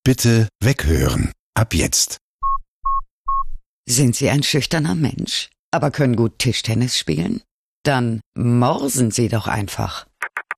Bitte weghören. Ab jetzt. Sind Sie ein schüchterner Mensch, aber können gut Tischtennis spielen? Dann morsen Sie doch einfach.